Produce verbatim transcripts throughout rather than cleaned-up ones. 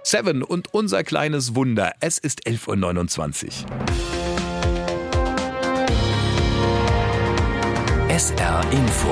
Seven und unser kleines Wunder. Es ist elf Uhr neunundzwanzig. S R Info.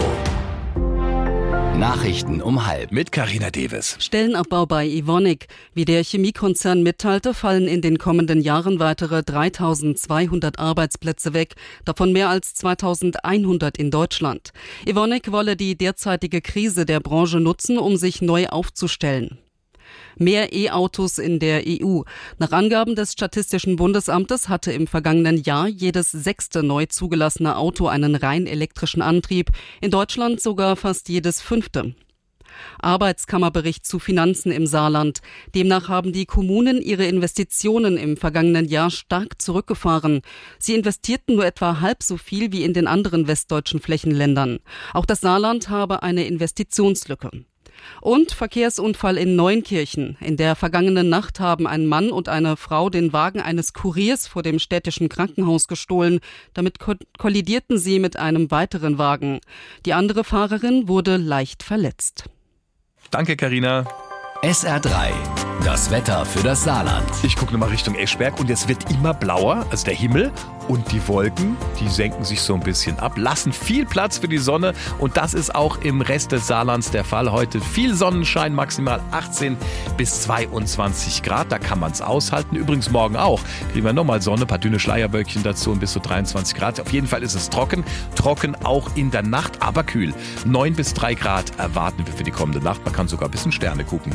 Nachrichten um halb. Mit Carina Deves. Stellenabbau bei Evonik. Wie der Chemiekonzern mitteilte, fallen in den kommenden Jahren weitere dreitausendzweihundert Arbeitsplätze weg, davon mehr als zweitausendeinhundert in Deutschland. Evonik wolle die derzeitige Krise der Branche nutzen, um sich neu aufzustellen. Mehr E-Autos in der E U. Nach Angaben des Statistischen Bundesamtes hatte im vergangenen Jahr jedes sechste neu zugelassene Auto einen rein elektrischen Antrieb, in Deutschland sogar fast jedes fünfte. Arbeitskammerbericht zu Finanzen im Saarland. Demnach haben die Kommunen ihre Investitionen im vergangenen Jahr stark zurückgefahren. Sie investierten nur etwa halb so viel wie in den anderen westdeutschen Flächenländern. Auch das Saarland habe eine Investitionslücke. Und Verkehrsunfall in Neunkirchen. In der vergangenen Nacht haben ein Mann und eine Frau den Wagen eines Kuriers vor dem städtischen Krankenhaus gestohlen. Damit ko- kollidierten sie mit einem weiteren Wagen. Die andere Fahrerin wurde leicht verletzt. Danke, Carina. S R drei. Das Wetter für das Saarland. Ich gucke nochmal Richtung Eschberg und es wird immer blauer, also der Himmel und die Wolken, die senken sich so ein bisschen ab, lassen viel Platz für die Sonne und das ist auch im Rest des Saarlands der Fall. Heute viel Sonnenschein, maximal achtzehn bis zweiundzwanzig Grad, da kann man es aushalten. Übrigens morgen auch, kriegen wir nochmal Sonne, ein paar dünne Schleierwölkchen dazu und bis zu dreiundzwanzig Grad. Auf jeden Fall ist es trocken, trocken auch in der Nacht, aber kühl. neun bis drei Grad erwarten wir für die kommende Nacht, man kann sogar ein bisschen Sterne gucken.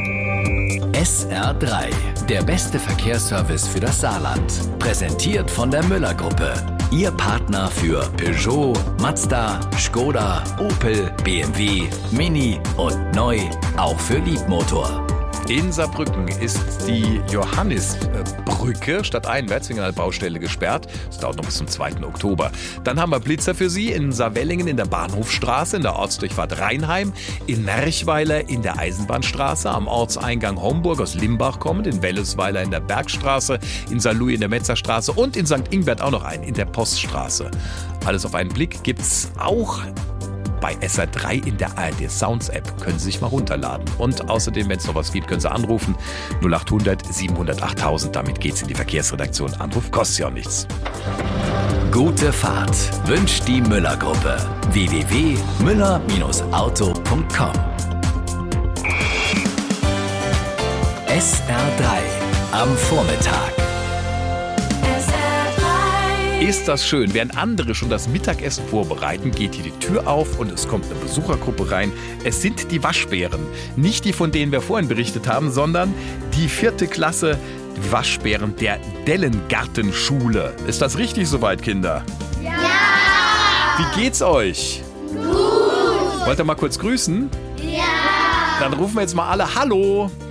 S R drei, der beste Verkehrsservice für das Saarland. Präsentiert von der Müller-Gruppe. Ihr Partner für Peugeot, Mazda, Skoda, Opel, B M W, Mini und neu auch für Liebmotor. In Saarbrücken ist die Johannisbrücke stadteinwärts wegen einer Baustelle gesperrt. Das dauert noch bis zum zweiten Oktober. Dann haben wir Blitzer für Sie in Saarwellingen in der Bahnhofstraße, in der Ortsdurchfahrt Rheinheim, in Merchweiler in der Eisenbahnstraße, am Ortseingang Homburg aus Limbach kommend, in Wellesweiler in der Bergstraße, in Saarlouis in der Metzerstraße und in Sankt Ingbert auch noch einen, in der Poststraße. Alles auf einen Blick gibt's auch bei S R drei in der A R D Sounds App. Können Sie sich mal runterladen. Und außerdem, wenn es noch was gibt, können Sie anrufen. null achthundert siebenhundert achttausend. Damit geht's in die Verkehrsredaktion. Anruf kostet ja auch nichts. Gute Fahrt wünscht die Müller-Gruppe. w w w punkt müller Bindestrich auto punkt com. S R drei am Vormittag. Ist das schön. Während andere schon das Mittagessen vorbereiten, geht hier die Tür auf und es kommt eine Besuchergruppe rein. Es sind die Waschbären. Nicht die, von denen wir vorhin berichtet haben, sondern die vierte Klasse Waschbären der Dellengartenschule. Ist das richtig soweit, Kinder? Ja! Wie geht's euch? Gut! Wollt ihr mal kurz grüßen? Ja! Dann rufen wir jetzt mal alle Hallo!